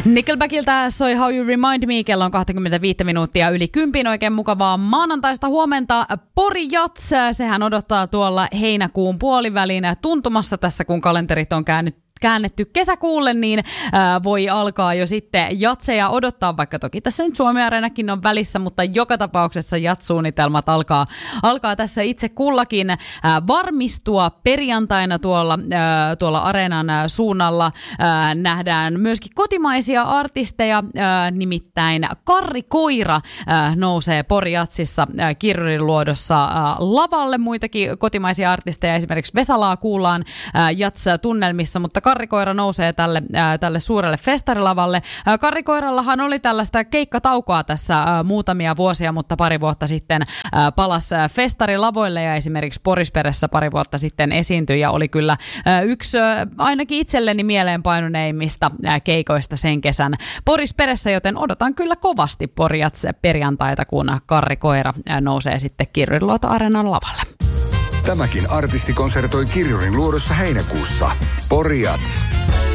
Nickelbackilta soi How You Remind Me, kello on 25 minuuttia yli 10. Oikein mukavaa maanantaista huomenta. Pori Jats, sehän odottaa tuolla heinäkuun puolivälin tuntumassa tässä, kun kalenterit on käännetty kesäkuulle, niin voi alkaa jo sitten jatseja odottaa, vaikka toki tässä nyt Suomi-areenakin on välissä, mutta joka tapauksessa jatsuunnitelmat alkaa tässä itse kullakin varmistua. Perjantaina tuolla areenan suunnalla nähdään myöskin kotimaisia artisteja, nimittäin Karri Koira nousee Pori Jatsissa Kirjurin luodossa lavalle. Muitakin kotimaisia artisteja, esimerkiksi Vesalaa kuullaan Jats-tunnelmissa, mutta Karri Koira nousee tälle suurelle festarilavalle. Karri Koirallahan oli tällaista keikkataukoa tässä muutamia vuosia, mutta pari vuotta sitten palasi festarilavoille ja esimerkiksi Porisperessä pari vuotta sitten esiintyi ja oli kyllä yksi ainakin itselleni mieleenpainuneimmista keikoista sen kesän Porisperessä, joten odotan kyllä kovasti Pori Jats perjantaita, kun Karri Koira nousee sitten Kirjurinluoto-areenan lavalle. Tämäkin artisti konsertoi Kirjurin luodossa heinäkuussa. Pori Jats.